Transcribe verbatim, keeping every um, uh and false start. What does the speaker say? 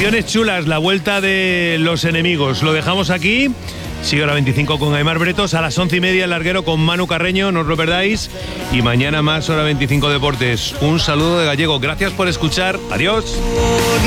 Canciones chulas, la vuelta de Los Enemigos. Lo dejamos aquí. Sigue hora veinticinco con Aimar Bretos. A las once y media el larguero con Manu Carreño. No os lo perdáis. Y mañana más hora veinticinco Deportes. Un saludo de Gallego. Gracias por escuchar. Adiós.